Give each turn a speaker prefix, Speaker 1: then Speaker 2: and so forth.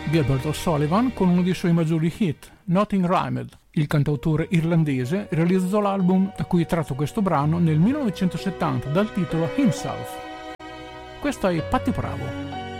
Speaker 1: Gilbert O'Sullivan con uno dei suoi maggiori hit, Nothing Rhymed. Il cantautore irlandese realizzò l'album da cui è tratto questo brano nel 1970 dal titolo Himself. Questa è Patti Bravo.